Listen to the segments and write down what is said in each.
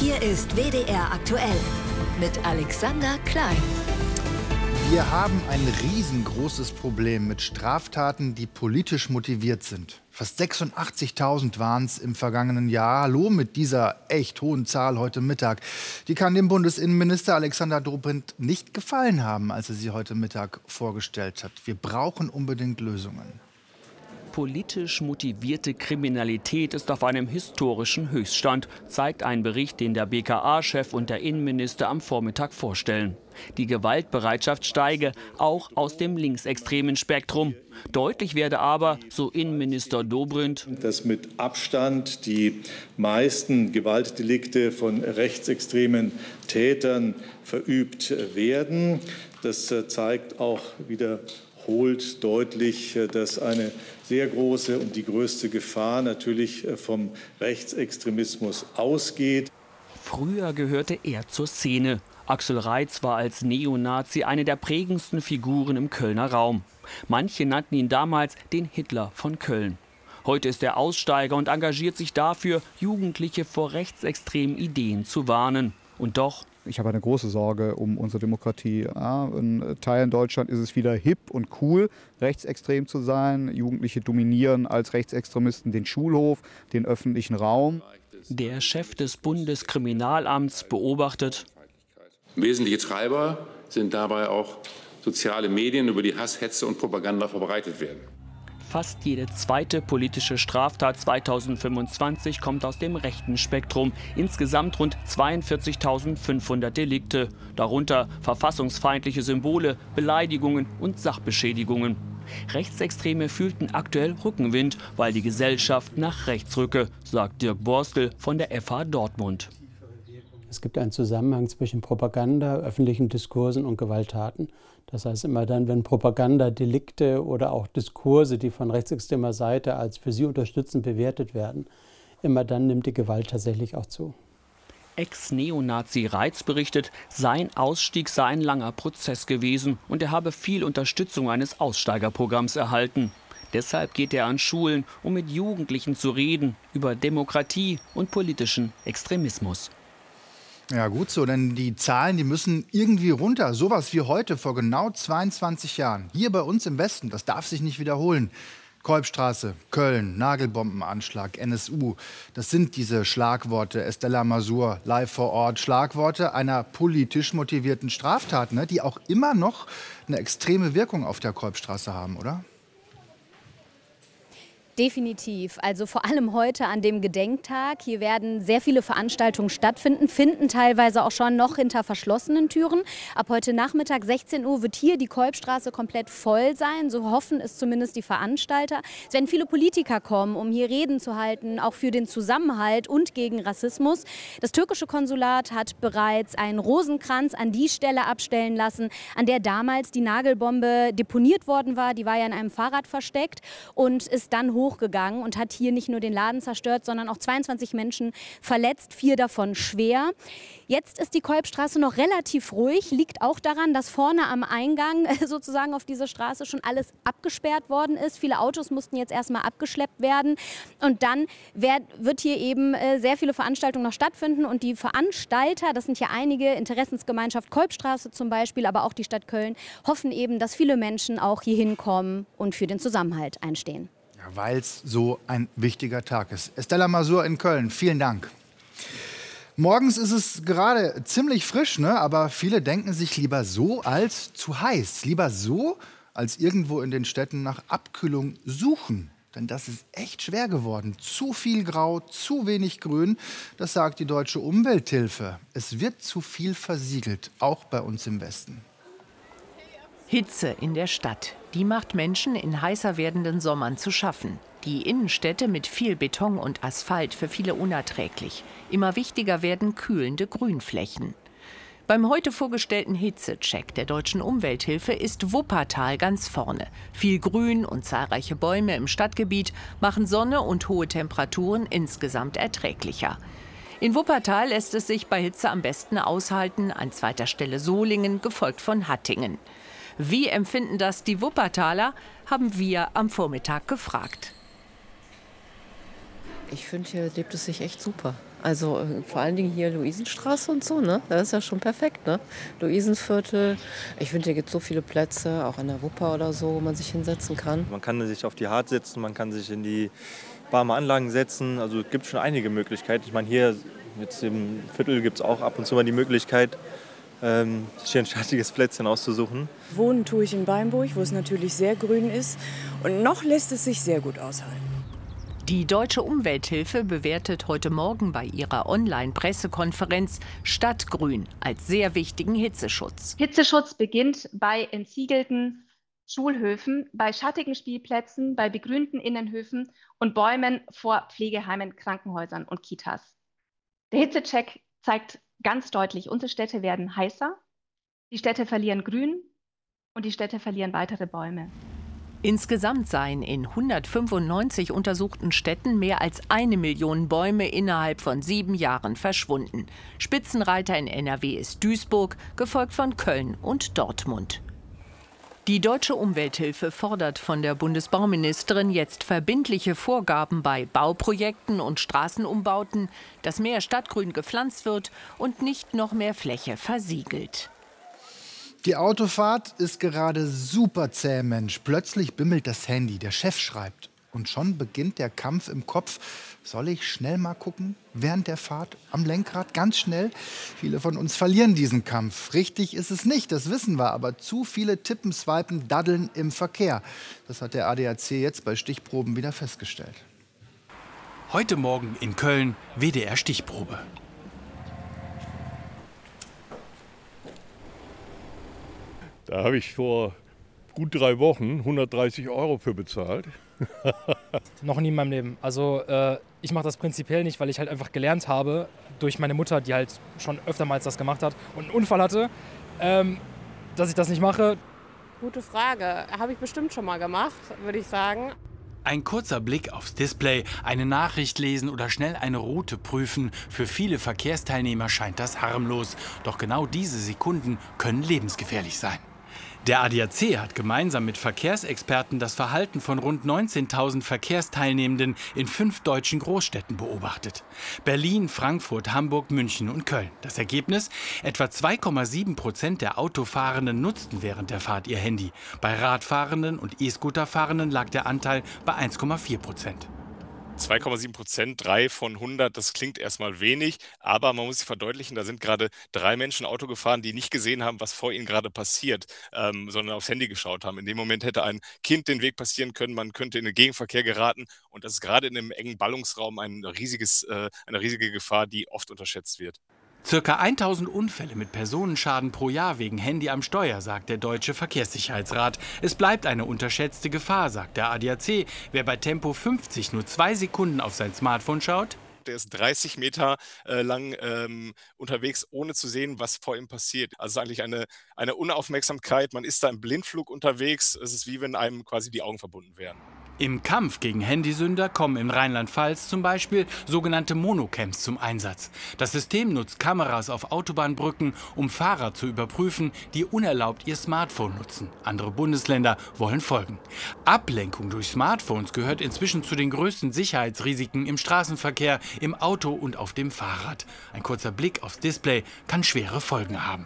Hier ist WDR aktuell mit Alexander Klein. Wir haben ein riesengroßes Problem mit Straftaten, die politisch motiviert sind. Fast 86.000 waren es im vergangenen Jahr. Hallo mit dieser echt hohen Zahl heute Mittag. Die kann dem Bundesinnenminister Alexander Dobrindt nicht gefallen haben, als er sie heute Mittag vorgestellt hat. Wir brauchen unbedingt Lösungen. Politisch motivierte Kriminalität ist auf einem historischen Höchststand, zeigt ein Bericht, den der BKA-Chef und der Innenminister am Vormittag vorstellen. Die Gewaltbereitschaft steige, auch aus dem linksextremen Spektrum. Deutlich werde aber, so Innenminister Dobrindt, dass mit Abstand die meisten Gewaltdelikte von rechtsextremen Tätern verübt werden. Das zeigt auch wiederholt deutlich, dass eine sehr große und die größte Gefahr natürlich vom Rechtsextremismus ausgeht. Früher gehörte er zur Szene. Axel Reitz war als Neonazi eine der prägendsten Figuren im Kölner Raum. Manche nannten ihn damals den Hitler von Köln. Heute ist er Aussteiger und engagiert sich dafür, Jugendliche vor rechtsextremen Ideen zu warnen. Und doch: Ich habe eine große Sorge um unsere Demokratie. Ja, in Teilen Deutschland ist es wieder hip und cool, rechtsextrem zu sein. Jugendliche dominieren als Rechtsextremisten den Schulhof, den öffentlichen Raum. Der Chef des Bundeskriminalamts beobachtet: Wesentliche Treiber sind dabei auch soziale Medien, über die Hass, Hetze und Propaganda verbreitet werden. Fast jede zweite politische Straftat 2025 kommt aus dem rechten Spektrum. Insgesamt rund 42.500 Delikte. Darunter verfassungsfeindliche Symbole, Beleidigungen und Sachbeschädigungen. Rechtsextreme fühlten aktuell Rückenwind, weil die Gesellschaft nach rechts rücke, sagt Dirk Borstel von der FH Dortmund. Es gibt einen Zusammenhang zwischen Propaganda, öffentlichen Diskursen und Gewalttaten. Das heißt, immer dann, wenn Propagandadelikte oder auch Diskurse, die von rechtsextremer Seite als für sie unterstützend bewertet werden, immer dann nimmt die Gewalt tatsächlich auch zu. Ex-Neonazi Reitz berichtet, sein Ausstieg sei ein langer Prozess gewesen und er habe viel Unterstützung eines Aussteigerprogramms erhalten. Deshalb geht er an Schulen, um mit Jugendlichen zu reden über Demokratie und politischen Extremismus. Ja, gut so, denn die Zahlen, die müssen irgendwie runter. Sowas wie heute vor genau 22 Jahren. Hier bei uns im Westen, das darf sich nicht wiederholen. Kolbstraße, Köln, Nagelbombenanschlag, NSU. Das sind diese Schlagworte, Estella Masur, live vor Ort. Schlagworte einer politisch motivierten Straftat, ne, die auch immer noch eine extreme Wirkung auf der Kolbstraße haben, oder? Definitiv. Also vor allem heute an dem Gedenktag. Hier werden sehr viele Veranstaltungen stattfinden, finden teilweise auch schon noch hinter verschlossenen Türen. Ab heute Nachmittag 16 Uhr wird hier die Kolbstraße komplett voll sein. So hoffen es zumindest die Veranstalter. Es werden viele Politiker kommen, um hier Reden zu halten, auch für den Zusammenhalt und gegen Rassismus. Das türkische Konsulat hat bereits einen Rosenkranz an die Stelle abstellen lassen, an der damals die Nagelbombe deponiert worden war. Die war ja in einem Fahrrad versteckt und ist dann hochgegangen und hat hier nicht nur den Laden zerstört, sondern auch 22 Menschen verletzt, 4 davon schwer. Jetzt ist die Kolbstraße noch relativ ruhig, liegt auch daran, dass vorne am Eingang sozusagen auf diese Straße schon alles abgesperrt worden ist. Viele Autos mussten jetzt erstmal abgeschleppt werden und dann wird hier eben sehr viele Veranstaltungen noch stattfinden und die Veranstalter, das sind ja einige, Interessensgemeinschaft Kolbstraße zum Beispiel, aber auch die Stadt Köln, hoffen eben, dass viele Menschen auch hier hinkommen und für den Zusammenhalt einstehen. Weil es so ein wichtiger Tag ist. Estella Masur in Köln, vielen Dank. Morgens ist es gerade ziemlich frisch, ne? Aber viele denken sich lieber so als zu heiß. Lieber so, als irgendwo in den Städten nach Abkühlung suchen. Denn das ist echt schwer geworden. Zu viel Grau, zu wenig Grün, das sagt die Deutsche Umwelthilfe. Es wird zu viel versiegelt, auch bei uns im Westen. Hitze in der Stadt, die macht Menschen in heißer werdenden Sommern zu schaffen. Die Innenstädte mit viel Beton und Asphalt für viele unerträglich. Immer wichtiger werden kühlende Grünflächen. Beim heute vorgestellten Hitzecheck der Deutschen Umwelthilfe ist Wuppertal ganz vorne. Viel Grün und zahlreiche Bäume im Stadtgebiet machen Sonne und hohe Temperaturen insgesamt erträglicher. In Wuppertal lässt es sich bei Hitze am besten aushalten, an zweiter Stelle Solingen, gefolgt von Hattingen. Wie empfinden das die Wuppertaler, haben wir am Vormittag gefragt. Ich finde, hier lebt es sich echt super. Also vor allen Dingen hier Luisenstraße und so, ne? Das ist ja schon perfekt, ne? Luisenviertel. Ich finde, hier gibt es so viele Plätze, auch an der Wupper oder so, wo man sich hinsetzen kann. Man kann sich auf die Hart setzen, man kann sich in die warme Anlagen setzen. Also es gibt schon einige Möglichkeiten. Ich meine, hier jetzt im Viertel gibt es auch ab und zu mal die Möglichkeit, sich hier ein schattiges Plätzchen auszusuchen. Wohnen tue ich in Beimburg, wo es natürlich sehr grün ist. Und noch lässt es sich sehr gut aushalten. Die Deutsche Umwelthilfe bewertet heute Morgen bei ihrer Online-Pressekonferenz Stadtgrün als sehr wichtigen Hitzeschutz. Hitzeschutz beginnt bei entsiegelten Schulhöfen, bei schattigen Spielplätzen, bei begrünten Innenhöfen und Bäumen vor Pflegeheimen, Krankenhäusern und Kitas. Der Hitzecheck zeigt ganz deutlich, unsere Städte werden heißer, die Städte verlieren Grün und die Städte verlieren weitere Bäume. Insgesamt seien in 195 untersuchten Städten mehr als 1 Million Bäume innerhalb von 7 Jahren verschwunden. Spitzenreiter in NRW ist Duisburg, gefolgt von Köln und Dortmund. Die Deutsche Umwelthilfe fordert von der Bundesbauministerin jetzt verbindliche Vorgaben bei Bauprojekten und Straßenumbauten, dass mehr Stadtgrün gepflanzt wird und nicht noch mehr Fläche versiegelt. Die Autofahrt ist gerade super zäh, Mensch. Plötzlich bimmelt das Handy, der Chef schreibt. Und schon beginnt der Kampf im Kopf. Soll ich schnell mal gucken? Während der Fahrt am Lenkrad, ganz schnell? Viele von uns verlieren diesen Kampf. Richtig ist es nicht, das wissen wir. Aber zu viele tippen, swipen, daddeln im Verkehr. Das hat der ADAC jetzt bei Stichproben wieder festgestellt. Heute Morgen in Köln WDR-Stichprobe. Da habe ich vor gut 3 Wochen 130 € für bezahlt. Noch nie in meinem Leben. Also ich mache das prinzipiell nicht, weil ich halt einfach gelernt habe durch meine Mutter, die halt schon öftermals das gemacht hat und einen Unfall hatte, dass ich das nicht mache. Gute Frage. Habe ich bestimmt schon mal gemacht, würde ich sagen. Ein kurzer Blick aufs Display, eine Nachricht lesen oder schnell eine Route prüfen. Für viele Verkehrsteilnehmer scheint das harmlos. Doch genau diese Sekunden können lebensgefährlich sein. Der ADAC hat gemeinsam mit Verkehrsexperten das Verhalten von rund 19.000 Verkehrsteilnehmenden in 5 deutschen Großstädten beobachtet. Berlin, Frankfurt, Hamburg, München und Köln. Das Ergebnis? Etwa 2,7% der Autofahrenden nutzten während der Fahrt ihr Handy. Bei Radfahrenden und E-Scooterfahrenden lag der Anteil bei 1,4%. 2,7%, 3 von 100, das klingt erstmal wenig, aber man muss sich verdeutlichen, da sind gerade 3 Menschen Auto gefahren, die nicht gesehen haben, was vor ihnen gerade passiert, sondern aufs Handy geschaut haben. In dem Moment hätte ein Kind den Weg passieren können, man könnte in den Gegenverkehr geraten und das ist gerade in einem engen Ballungsraum eine riesige Gefahr, die oft unterschätzt wird. Circa 1000 Unfälle mit Personenschaden pro Jahr wegen Handy am Steuer, sagt der Deutsche Verkehrssicherheitsrat. Es bleibt eine unterschätzte Gefahr, sagt der ADAC. Wer bei Tempo 50 nur 2 Sekunden auf sein Smartphone schaut, der ist 30 Meter lang unterwegs, ohne zu sehen, was vor ihm passiert. Also eigentlich eine Unaufmerksamkeit, man ist da im Blindflug unterwegs. Es ist wie wenn einem quasi die Augen verbunden wären. Im Kampf gegen Handysünder kommen in Rheinland-Pfalz zum Beispiel sogenannte Monocams zum Einsatz. Das System nutzt Kameras auf Autobahnbrücken, um Fahrer zu überprüfen, die unerlaubt ihr Smartphone nutzen. Andere Bundesländer wollen folgen. Ablenkung durch Smartphones gehört inzwischen zu den größten Sicherheitsrisiken im Straßenverkehr, im Auto und auf dem Fahrrad. Ein kurzer Blick aufs Display kann schwere Folgen haben.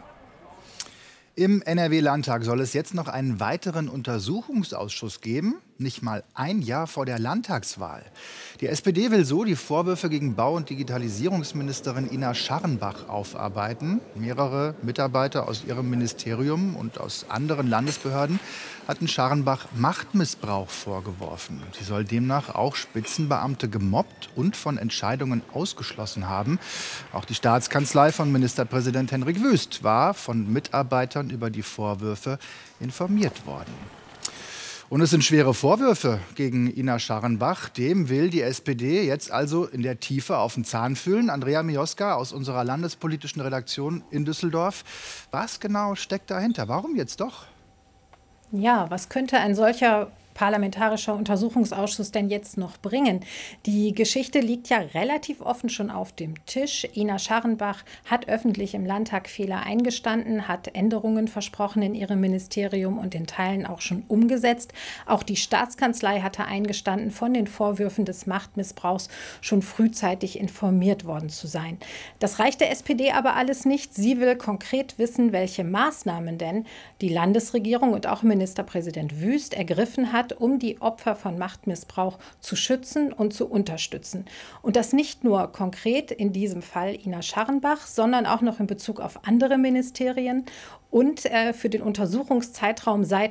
Im NRW-Landtag soll es jetzt noch einen weiteren Untersuchungsausschuss geben, nicht mal ein Jahr vor der Landtagswahl. Die SPD will so die Vorwürfe gegen Bau- und Digitalisierungsministerin Ina Scharrenbach aufarbeiten. Mehrere Mitarbeiter aus ihrem Ministerium und aus anderen Landesbehörden hatten Scharrenbach Machtmissbrauch vorgeworfen. Sie soll demnach auch Spitzenbeamte gemobbt und von Entscheidungen ausgeschlossen haben. Auch die Staatskanzlei von Ministerpräsident Hendrik Wüst war von Mitarbeitern über die Vorwürfe informiert worden. Und es sind schwere Vorwürfe gegen Ina Scharrenbach. Dem will die SPD jetzt also in der Tiefe auf den Zahn fühlen. Andrea Mioska aus unserer landespolitischen Redaktion in Düsseldorf. Was genau steckt dahinter? Warum jetzt doch? Ja, was könnte ein solcher Parlamentarischer Untersuchungsausschuss denn jetzt noch bringen? Die Geschichte liegt ja relativ offen schon auf dem Tisch. Ina Scharrenbach hat öffentlich im Landtag Fehler eingestanden, hat Änderungen versprochen in ihrem Ministerium und in Teilen auch schon umgesetzt. Auch die Staatskanzlei hatte eingestanden, von den Vorwürfen des Machtmissbrauchs schon frühzeitig informiert worden zu sein. Das reicht der SPD aber alles nicht. Sie will konkret wissen, welche Maßnahmen denn die Landesregierung und auch Ministerpräsident Wüst ergriffen hat, um die Opfer von Machtmissbrauch zu schützen und zu unterstützen. Und das nicht nur konkret in diesem Fall Ina Scharrenbach, sondern auch noch in Bezug auf andere Ministerien und für den Untersuchungszeitraum seit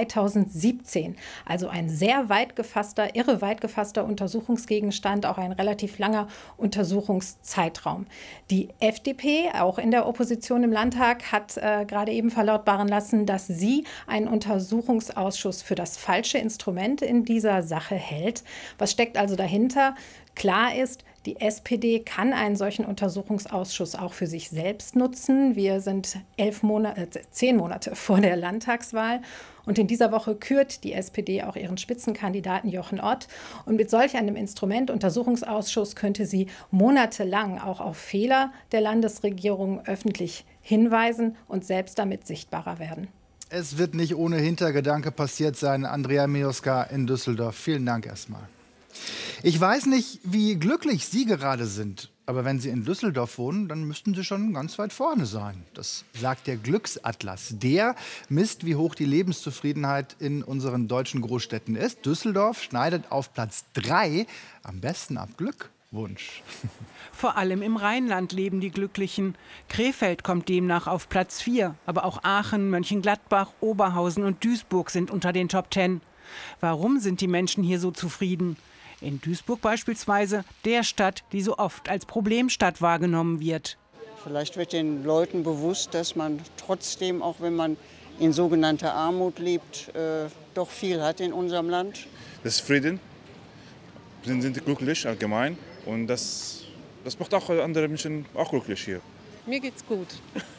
2017. Also ein sehr irre weit gefasster Untersuchungsgegenstand, auch ein relativ langer Untersuchungszeitraum. Die FDP, auch in der Opposition im Landtag, hat gerade eben verlautbaren lassen, dass sie einen Untersuchungsausschuss für das falsche Instrument in dieser Sache hält. Was steckt also dahinter? Klar ist, die SPD kann einen solchen Untersuchungsausschuss auch für sich selbst nutzen. Wir sind 10 Monate vor der Landtagswahl. Und in dieser Woche kürt die SPD auch ihren Spitzenkandidaten Jochen Ott. Und mit solch einem Instrument, Untersuchungsausschuss, könnte sie monatelang auch auf Fehler der Landesregierung öffentlich hinweisen und selbst damit sichtbarer werden. Es wird nicht ohne Hintergedanke passiert sein. Andrea Mioska in Düsseldorf. Vielen Dank erstmal. Ich weiß nicht, wie glücklich Sie gerade sind, aber wenn Sie in Düsseldorf wohnen, dann müssten Sie schon ganz weit vorne sein. Das sagt der Glücksatlas. Der misst, wie hoch die Lebenszufriedenheit in unseren deutschen Großstädten ist. Düsseldorf schneidet auf Platz 3 am besten ab. Glückwunsch. Vor allem im Rheinland leben die Glücklichen. Krefeld kommt demnach auf Platz 4, aber auch Aachen, Mönchengladbach, Oberhausen und Duisburg sind unter den Top 10. Warum sind die Menschen hier so zufrieden? In Duisburg beispielsweise, der Stadt, die so oft als Problemstadt wahrgenommen wird. Vielleicht wird den Leuten bewusst, dass man trotzdem, auch wenn man in sogenannter Armut lebt, doch viel hat in unserem Land. Das ist Frieden, sind glücklich allgemein und das macht auch andere Menschen auch glücklich hier. Mir geht's gut.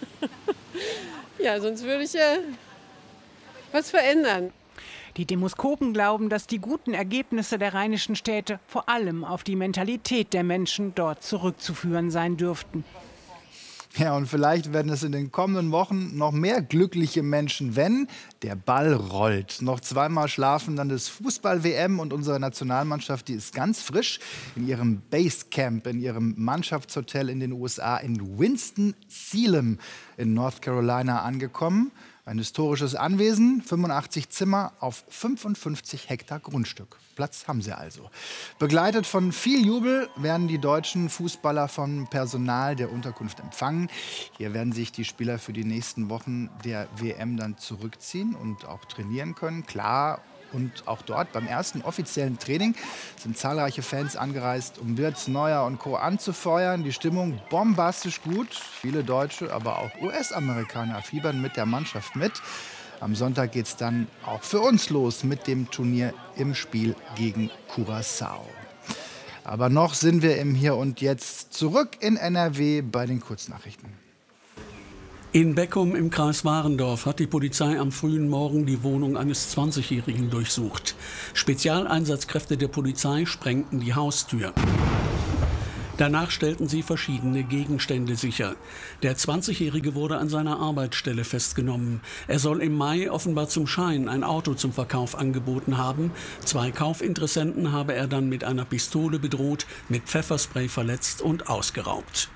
Ja, sonst würde ich was verändern. Die Demoskopen glauben, dass die guten Ergebnisse der rheinischen Städte vor allem auf die Mentalität der Menschen dort zurückzuführen sein dürften. Ja, und vielleicht werden es in den kommenden Wochen noch mehr glückliche Menschen, wenn der Ball rollt. Noch zweimal schlafen dann das Fußball-WM und unsere Nationalmannschaft, die ist ganz frisch in ihrem Basecamp, in ihrem Mannschaftshotel in den USA in Winston-Salem in North Carolina angekommen. Ein historisches Anwesen, 85 Zimmer auf 55 Hektar Grundstück. Platz haben sie also. Begleitet von viel Jubel werden die deutschen Fußballer vom Personal der Unterkunft empfangen. Hier werden sich die Spieler für die nächsten Wochen der WM dann zurückziehen und auch trainieren können. Klar. Und auch dort beim ersten offiziellen Training sind zahlreiche Fans angereist, um Wirtz, Neuer und Co. anzufeuern. Die Stimmung bombastisch gut. Viele Deutsche, aber auch US-Amerikaner fiebern mit der Mannschaft mit. Am Sonntag geht es dann auch für uns los mit dem Turnier im Spiel gegen Curaçao. Aber noch sind wir im Hier und Jetzt zurück in NRW bei den Kurznachrichten. In Beckum im Kreis Warendorf hat die Polizei am frühen Morgen die Wohnung eines 20-Jährigen durchsucht. Spezialeinsatzkräfte der Polizei sprengten die Haustür. Danach stellten sie verschiedene Gegenstände sicher. Der 20-Jährige wurde an seiner Arbeitsstelle festgenommen. Er soll im Mai offenbar zum Schein ein Auto zum Verkauf angeboten haben. 2 Kaufinteressenten habe er dann mit einer Pistole bedroht, mit Pfefferspray verletzt und ausgeraubt.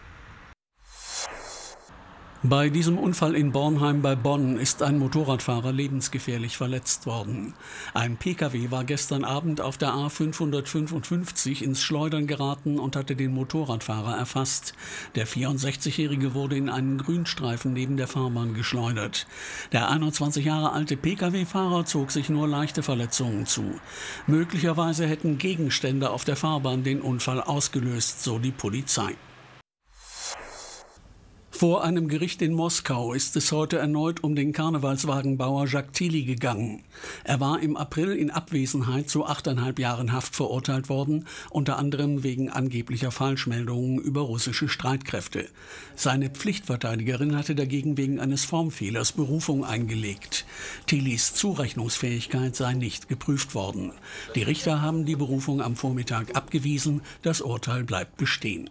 Bei diesem Unfall in Bornheim bei Bonn ist ein Motorradfahrer lebensgefährlich verletzt worden. Ein Pkw war gestern Abend auf der A555 ins Schleudern geraten und hatte den Motorradfahrer erfasst. Der 64-Jährige wurde in einen Grünstreifen neben der Fahrbahn geschleudert. Der 21 Jahre alte Pkw-Fahrer zog sich nur leichte Verletzungen zu. Möglicherweise hätten Gegenstände auf der Fahrbahn den Unfall ausgelöst, so die Polizei. Vor einem Gericht in Moskau ist es heute erneut um den Karnevalswagenbauer Jacques Tilly gegangen. Er war im April in Abwesenheit zu 8,5 Jahren Haft verurteilt worden, unter anderem wegen angeblicher Falschmeldungen über russische Streitkräfte. Seine Pflichtverteidigerin hatte dagegen wegen eines Formfehlers Berufung eingelegt. Tillys Zurechnungsfähigkeit sei nicht geprüft worden. Die Richter haben die Berufung am Vormittag abgewiesen. Das Urteil bleibt bestehen.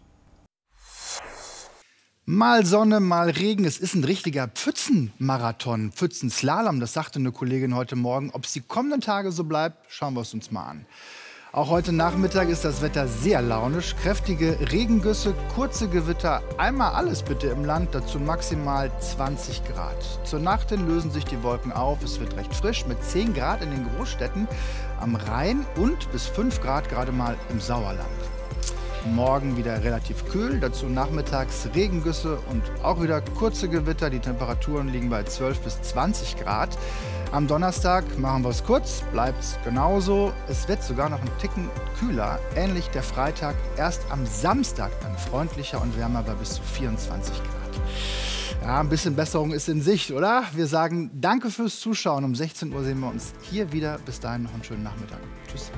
Mal Sonne, mal Regen. Es ist ein richtiger Pfützenmarathon, Pfützenslalom. Das sagte eine Kollegin heute Morgen. Ob es die kommenden Tage so bleibt, schauen wir es uns mal an. Auch heute Nachmittag ist das Wetter sehr launisch. Kräftige Regengüsse, kurze Gewitter, einmal alles bitte im Land, dazu maximal 20 Grad. Zur Nacht hin lösen sich die Wolken auf. Es wird recht frisch mit 10 Grad in den Großstädten am Rhein und bis 5 Grad gerade mal im Sauerland. Morgen wieder relativ kühl, dazu nachmittags Regengüsse und auch wieder kurze Gewitter. Die Temperaturen liegen bei 12 bis 20 Grad. Am Donnerstag machen wir es kurz, bleibt es genauso. Es wird sogar noch ein Ticken kühler, ähnlich der Freitag. Erst am Samstag dann freundlicher und wärmer bei bis zu 24 Grad. Ja, ein bisschen Besserung ist in Sicht, oder? Wir sagen danke fürs Zuschauen. Um 16 Uhr sehen wir uns hier wieder. Bis dahin noch einen schönen Nachmittag. Tschüss.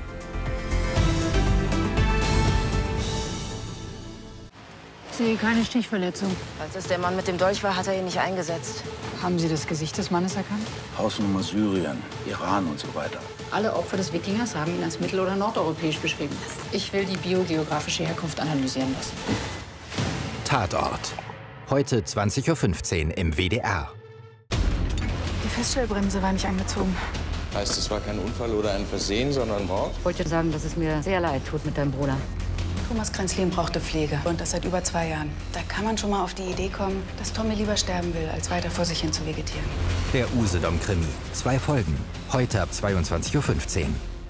Ich sehe keine Stichverletzung. Als es der Mann mit dem Dolch war, hat er ihn nicht eingesetzt. Haben Sie das Gesicht des Mannes erkannt? Hausnummer Syrien, Iran und so weiter. Alle Opfer des Wikingers haben ihn als mittel- oder nordeuropäisch beschrieben. Ich will die biogeografische Herkunft analysieren lassen. Tatort. Heute 20:15 Uhr im WDR. Die Feststellbremse war nicht angezogen. Heißt, es war kein Unfall oder ein Versehen, sondern Mord? Ich wollte sagen, dass es mir sehr leid tut mit deinem Bruder. Thomas Kränzlin brauchte Pflege und das seit über 2 Jahren. Da kann man schon mal auf die Idee kommen, dass Tommy lieber sterben will, als weiter vor sich hin zu vegetieren. Der Usedom-Krimi. 2 Folgen. Heute ab 22:15 Uhr.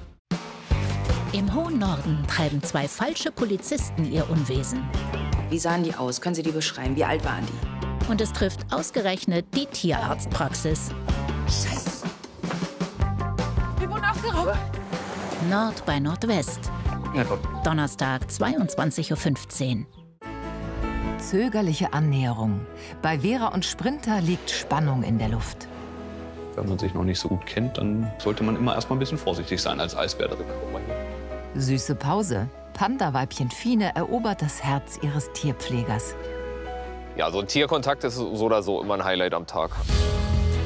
Im hohen Norden treiben 2 falsche Polizisten ihr Unwesen. Wie sahen die aus? Können Sie die beschreiben? Wie alt waren die? Und es trifft ausgerechnet die Tierarztpraxis. Scheiße. Wir wurden aufgeraubt. Nord bei Nordwest. Ja, komm. Donnerstag, 22:15 Uhr. Zögerliche Annäherung. Bei Vera und Sprinter liegt Spannung in der Luft. Wenn man sich noch nicht so gut kennt, dann sollte man immer erstmal ein bisschen vorsichtig sein als Eisbär-Dritter. Süße Pause. Panda-Weibchen Fine erobert das Herz ihres Tierpflegers. Ja, so ein Tierkontakt ist so oder so immer ein Highlight am Tag.